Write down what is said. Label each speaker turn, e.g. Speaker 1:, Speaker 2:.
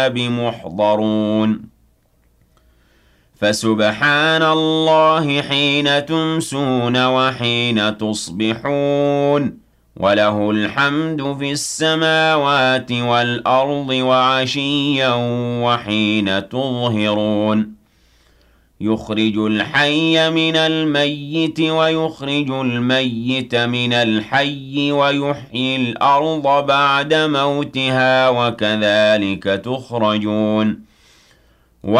Speaker 1: بمحضرون فسبحان الله حين تمسون وحين تصبحون وله الحمد في السماوات والأرض وعشيا وحين تظهرون يخرج الحي من الميت ويخرج الميت من الحي ويحيي الأرض بعد موتها وكذلك تخرجون